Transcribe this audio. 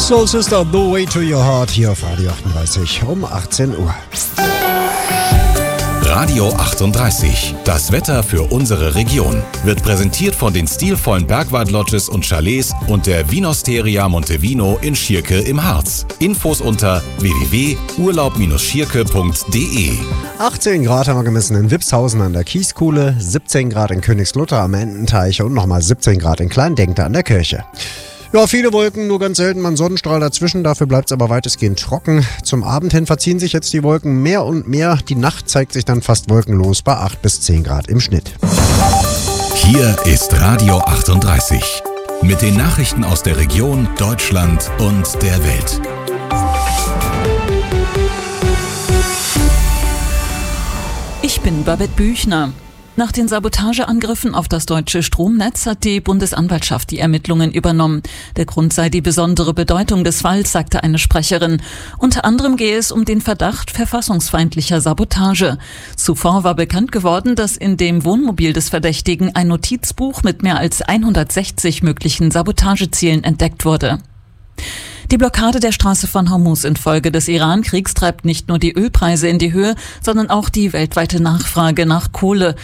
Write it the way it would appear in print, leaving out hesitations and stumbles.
Soul Sister, The Way to Your Heart, hier auf Radio 38 um 18 Uhr. Radio 38, das Wetter für unsere Region, wird präsentiert von den stilvollen Bergwald-Lodges und Chalets und der Vinosteria Montevino in Schierke im Harz. Infos unter www.urlaub-schierke.de. 18 Grad haben wir gemessen in Wipshausen an der Kieskuhle, 17 Grad in Königslutter am Ententeich und nochmal 17 Grad in Kleindenkte an der Kirche. Ja, viele Wolken, nur ganz selten mal ein Sonnenstrahl dazwischen, dafür bleibt es aber weitestgehend trocken. Zum Abend hin verziehen sich jetzt die Wolken mehr und mehr. Die Nacht zeigt sich dann fast wolkenlos bei 8 bis 10 Grad im Schnitt. Hier ist Radio 38 mit den Nachrichten aus der Region, Deutschland und der Welt. Ich bin Babette Büchner. Nach den Sabotageangriffen auf das deutsche Stromnetz hat die Bundesanwaltschaft die Ermittlungen übernommen. Der Grund sei die besondere Bedeutung des Falls, sagte eine Sprecherin. Unter anderem gehe es um den Verdacht verfassungsfeindlicher Sabotage. Zuvor war bekannt geworden, dass in dem Wohnmobil des Verdächtigen ein Notizbuch mit mehr als 160 möglichen Sabotagezielen entdeckt wurde. Die Blockade der Straße von Hormuz infolge des Iran-Kriegs treibt nicht nur die Ölpreise in die Höhe, sondern auch die weltweite Nachfrage nach Kohle.